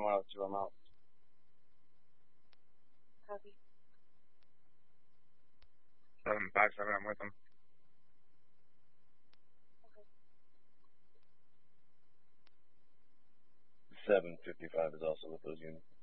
1 out 2, I'm out. Copy. 757, I'm with him. Okay. 755 is also with those units.